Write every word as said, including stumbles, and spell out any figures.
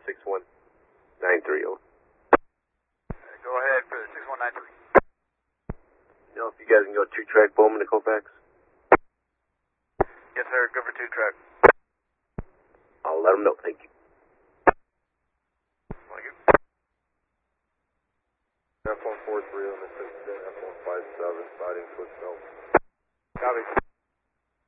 six one nine three. Over. Go ahead for the six one nine three. You know if you guys can go two track Bowman to Colfax? Yes, sir. Good for two track. I'll let them know. Thank you. Thank you. F one four three on the six ten, F one five seven, siding foot snow. Copy.